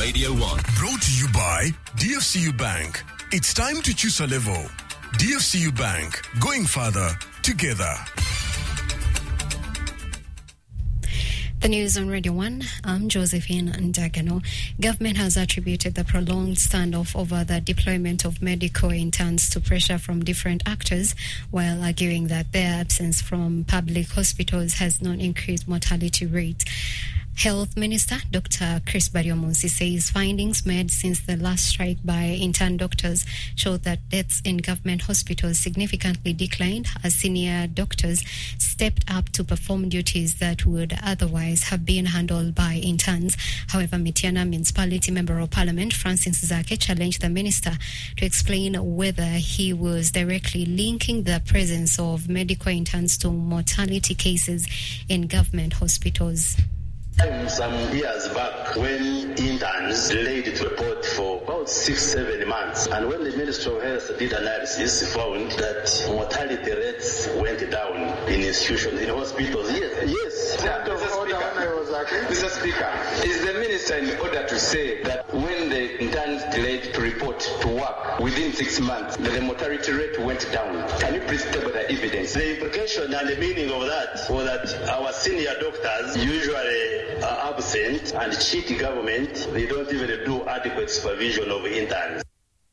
Radio 1. Brought to you by DFCU Bank. It's time to choose a level. DFCU Bank. Going further together. The news on Radio 1, I'm Josephine Ndagano. Government has attributed the prolonged standoff over the deployment of medical interns to pressure from different actors, while arguing that their absence from public hospitals has not increased mortality rate. Health Minister Dr. Chris Baryomunsi says findings made since the last strike by intern doctors showed that deaths in government hospitals significantly declined as senior doctors stepped up to perform duties that would otherwise have been handled by interns. However, Mityana Municipality Member of Parliament Francis Zake challenged the minister to explain whether he was directly linking the presence of medical interns to mortality cases in government hospitals. Some years back, when interns delayed to report for about 6-7 months, and when the Ministry of Health did analysis, found that mortality rates went down in institutions, in hospitals. Yes. Mr. Speaker, is the minister in order to say that when the interns delayed to report to work within 6 months, the mortality rate went down? Can you please table the evidence? The implication and the meaning of that was that our senior doctors usually are absent and cheat government. They don't even do adequate supervision of interns.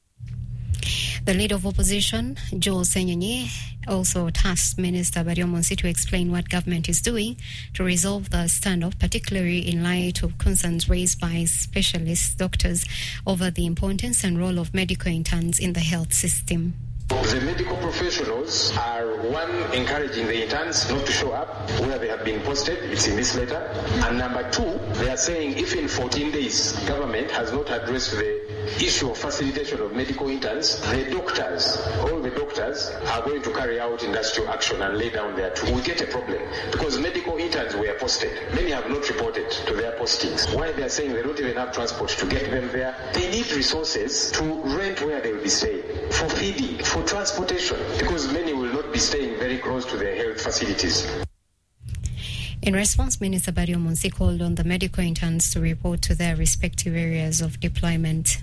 The leader of opposition, Joel Senyonyi, also tasked Minister Baryomunsi to explain what government is doing to resolve the standoff, particularly in light of concerns raised by specialist doctors over the importance and role of medical interns in the health system. The medical professionals are, one, encouraging the interns not to show up where they have been posted. It's in this letter. And number two, they are saying if in 14 days government has not addressed the issue of facilitation of medical interns, the doctors, all the doctors, are going to carry out industrial action and lay down their tools. We get a problem because medical interns were posted. Many have not reported to their postings. Why they are saying they don't even have transport to get them there? They need resources to rent where they will be staying, for feeding, for transportation, because many will not be staying very close to their health facilities. In response, Minister Baryomunsi called on the medical interns to report to their respective areas of deployment.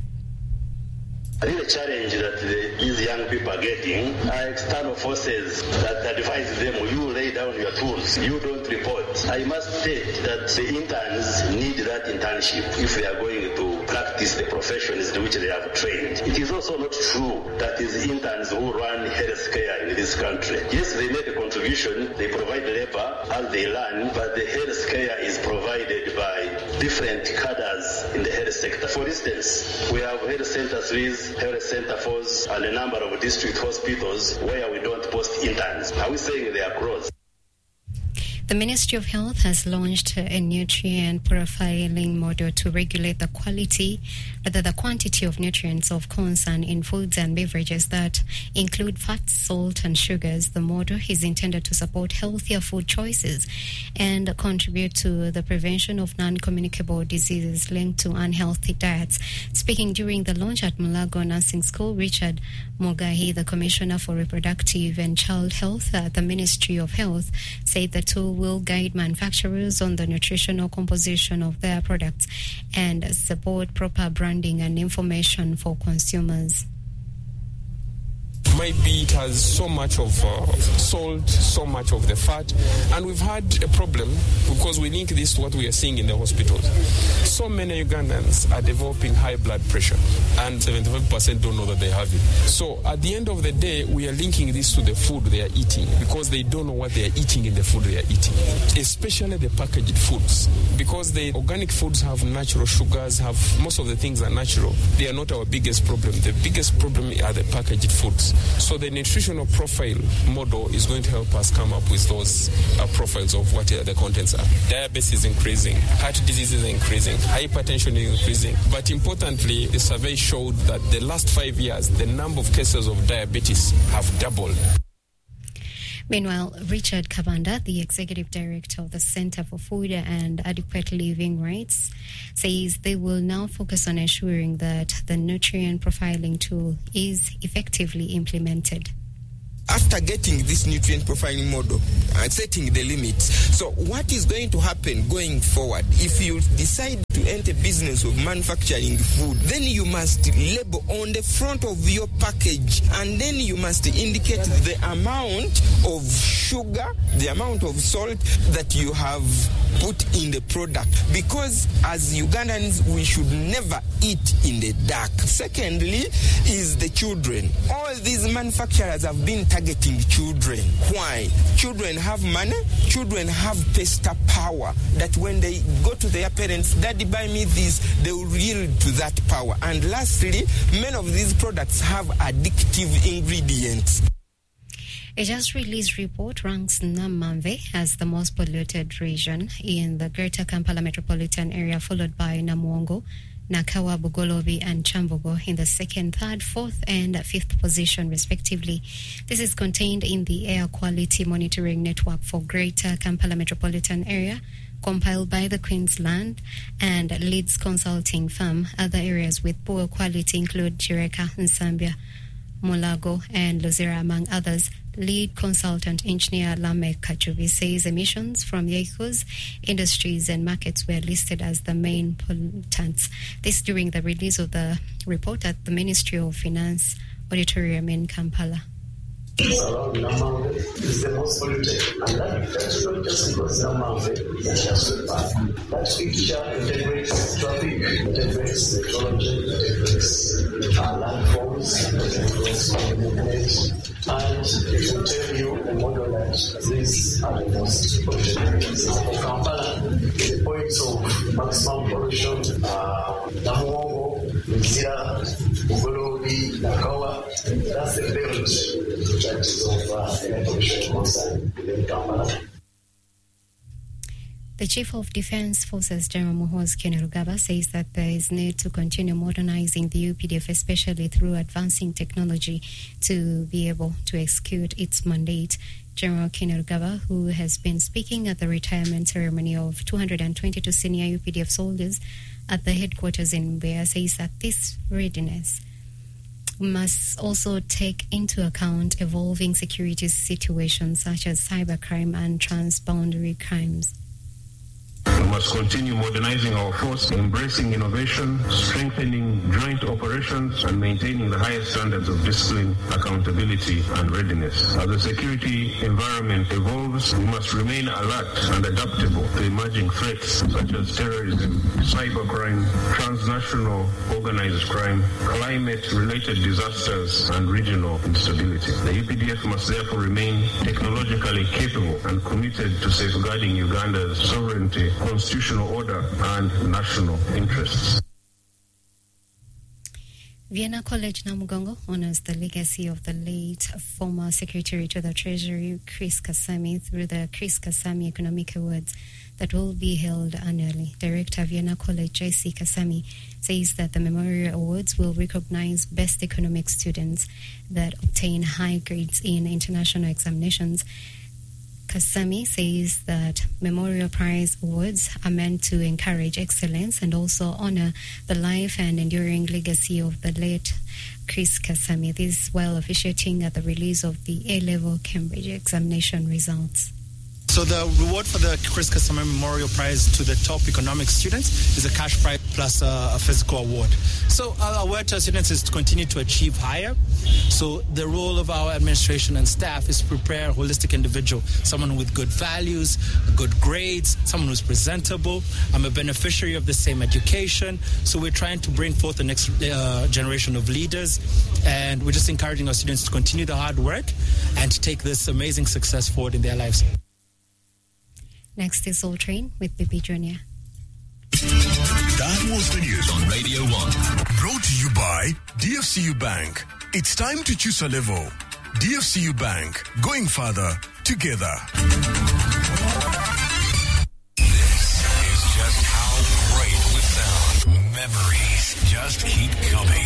I think the challenge that these young people are getting are external forces that advise them, you lay down your tools, you don't report. I must state that the interns need that internship if they are going to practice the professions in which they have trained. It is also not true that these interns who run health care in this country. Yes, they make a contribution, they provide labor as they learn, but the health care is provided by different cadres in the health sector. For instance, we have health center 3s, health center 4s, and a number of district hospitals where we don't post interns. Are we saying they are closed? The Ministry of Health has launched a nutrient profiling model to regulate the quantity of nutrients of concern in foods and beverages that include fats, salt, and sugars. The model is intended to support healthier food choices and contribute to the prevention of non-communicable diseases linked to unhealthy diets. Speaking during the launch at Mulago Nursing School, Richard Mugahi, the Commissioner for Reproductive and Child Health at the Ministry of Health, said the tool will guide manufacturers on the nutritional composition of their products and support proper branding and information for consumers. Maybe it has so much of salt, so much of the fat, and we've had a problem because we link this to what we are seeing in the hospitals. So many Ugandans are developing high blood pressure, and 75% don't know that they have it. So at the end of the day, we are linking this to the food they are eating because they don't know what they are eating in the food they are eating, especially the packaged foods, because the organic foods have natural sugars, have most of the things are natural. They are not our biggest problem. The biggest problem are the packaged foods. So the nutritional profile model is going to help us come up with those profiles of what the contents are. Diabetes is increasing, heart disease is increasing, hypertension is increasing. But importantly, the survey showed that the last 5 years, the number of cases of diabetes have doubled. Meanwhile, Richard Kabanda, the Executive Director of the Center for Food and Adequate Living Rights, says they will now focus on ensuring that the nutrient profiling tool is effectively implemented. After getting this nutrient profiling model and setting the limits, so what is going to happen going forward if you decide to enter business of manufacturing food, then you must label on the front of your package, and then you must indicate the amount of sugar, the amount of salt that you have put in the product, because as Ugandans we should never eat in the dark. Secondly is the children. All these manufacturers have been targeting children. Why? Children have money, children have pesta power, that when they go to their parents, daddy buy me this, they will yield to that power. And lastly, many of these products have addictive ingredients. A just released report ranks Namamve as the most polluted region in the Greater Kampala metropolitan area, followed by Namuongo, Nakawa, Bugolobi and Chambogo in the 2nd, 3rd, 4th and 5th position respectively. This is contained in the Air Quality Monitoring Network for Greater Kampala metropolitan area, compiled by the Queensland and Leeds consulting firm. Other areas with poor quality include Chireka, Nsambia, Mulago and Luzira, among others. Lead consultant engineer Lamek Kachubi says emissions from vehicles, industries and markets were listed as the main pollutants. This during the release of the report at the Ministry of Finance Auditorium in Kampala. Around Namamve is the most polluted, and that's not just because Namamve is just bad. That picture integrates traffic, integrates ecology, integrates landforms, integrates movement, and it will tell you the model that these are the most polluted areas. For Kampala, the points of maximum pollution are Namuongo, Luzira, Bugolobi, Nakawa. That's the belt that is of the pollution concern in Kampala. The Chief of Defence Forces, General Muhoozi Kainerugaba, says that there is need to continue modernizing the UPDF, especially through advancing technology to be able to execute its mandate. General Kainerugaba, who has been speaking at the retirement ceremony of 222 senior UPDF soldiers at the headquarters in Mbeya, says that this readiness must also take into account evolving security situations such as cybercrime and transboundary crimes. We must continue modernizing our force, embracing innovation, strengthening joint operations, and maintaining the highest standards of discipline, accountability, and readiness. As the security environment evolves, we must remain alert and adaptable to emerging threats such as terrorism, cybercrime, transnational organized crime, climate-related disasters, and regional instability. The UPDF must therefore remain technologically capable and committed to safeguarding Uganda's sovereignty, constitutional order and national interests. Vienna College Namugongo honors the legacy of the late former Secretary to the Treasury, Chris Kasami, through the Chris Kasami Economic Awards that will be held annually. Director Vienna College, J.C. Kasami, says that the Memorial Awards will recognize best economic students that obtain high grades in international examinations. Kasami says that Memorial Prize Awards are meant to encourage excellence and also honor the life and enduring legacy of the late Chris Kasami. This while officiating at the release of the A-Level Cambridge examination results. So the reward for the Chris Kasami Memorial Prize to the top economic students is a cash prize plus a physical award. So our word to our students is to continue to achieve higher. So the role of our administration and staff is to prepare a holistic individual, someone with good values, good grades, someone who's presentable. I'm a beneficiary of the same education. So we're trying to bring forth the next generation of leaders, and we're just encouraging our students to continue the hard work and to take this amazing success forward in their lives. Next is Soul Train with Bibi Jr. That was the news on Radio 1. Brought to you by DFCU Bank. It's time to choose a level. DFCU Bank. Going further together. This is just how great we sound. Memories just keep coming.